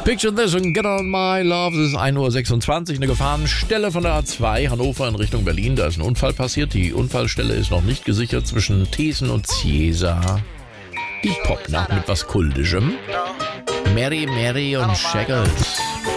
Picture this and get on my love. Es ist 1:26 Uhr, eine Gefahrenstelle von der A2 Hannover in Richtung Berlin. Da ist ein Unfall passiert. Die Unfallstelle ist noch nicht gesichert zwischen Thesen und Ciesa. Die Popnacht mit was Kultischem. Mary, Mary und Shaggles.